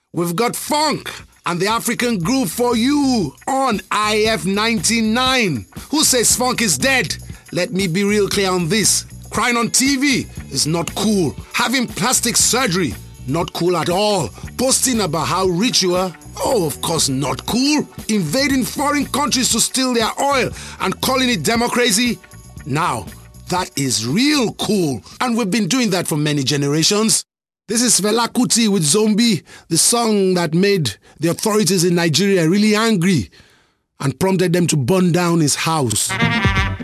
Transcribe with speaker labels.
Speaker 1: We've got funk and the African groove for you on IF 99. Who says funk is dead? Let me be real clear on this. Crying on TV is not cool. Having plastic surgery, not cool at all. Posting about how rich you are, oh, of course not cool. Invading foreign countries to steal their oil and calling it democracy, now that is real cool. And we've been doing that for many generations. This is Fela Kuti with Zombie, the song that made the authorities in Nigeria really angry and prompted them to burn down his house.